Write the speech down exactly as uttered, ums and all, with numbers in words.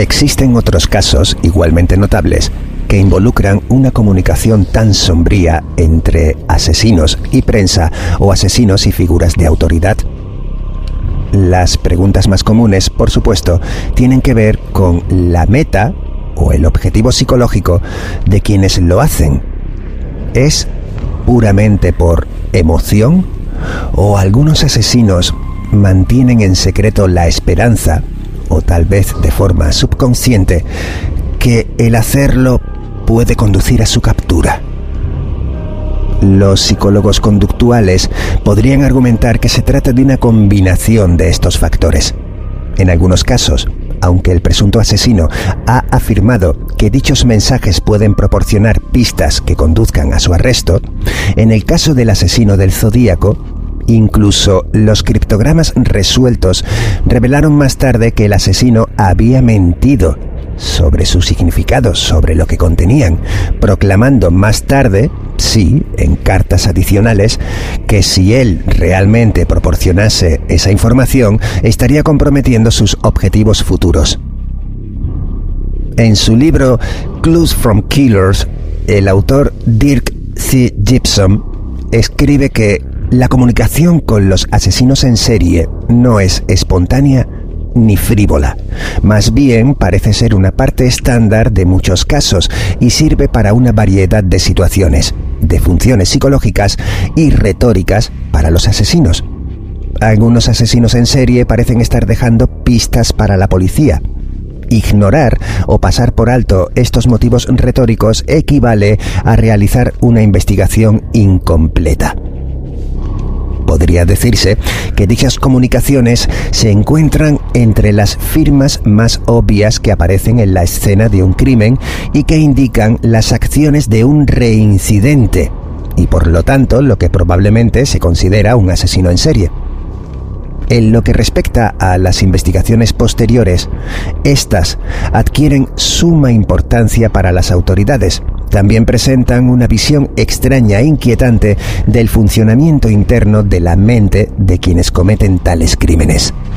Existen otros casos igualmente notables que involucran una comunicación tan sombría entre asesinos y prensa o asesinos y figuras de autoridad. Las preguntas más comunes, por supuesto, tienen que ver con la meta o el objetivo psicológico de quienes lo hacen. ¿Es puramente por emoción? ¿O algunos asesinos mantienen en secreto la esperanza, o tal vez de forma subconsciente, que el hacerlo puede conducir a su captura? Los psicólogos conductuales podrían argumentar que se trata de una combinación de estos factores. En algunos casos, aunque el presunto asesino ha afirmado que dichos mensajes pueden proporcionar pistas que conduzcan a su arresto, en el caso del asesino del Zodíaco, incluso los criptogramas resueltos revelaron más tarde que el asesino había mentido sobre su significado, sobre lo que contenían, proclamando más tarde, sí, en cartas adicionales, que si él realmente proporcionase esa información, estaría comprometiendo sus objetivos futuros. En su libro Clues from Killers, el autor Dirk C. Gibson escribe que la comunicación con los asesinos en serie no es espontánea ni frívola. Más bien parece ser una parte estándar de muchos casos y sirve para una variedad de situaciones, de funciones psicológicas y retóricas para los asesinos. Algunos asesinos en serie parecen estar dejando pistas para la policía. Ignorar o pasar por alto estos motivos retóricos equivale a realizar una investigación incompleta. Podría decirse que dichas comunicaciones se encuentran entre las firmas más obvias que aparecen en la escena de un crimen y que indican las acciones de un reincidente, y por lo tanto lo que probablemente se considera un asesino en serie. En lo que respecta a las investigaciones posteriores, estas adquieren suma importancia para las autoridades. También presentan una visión extraña e inquietante del funcionamiento interno de la mente de quienes cometen tales crímenes.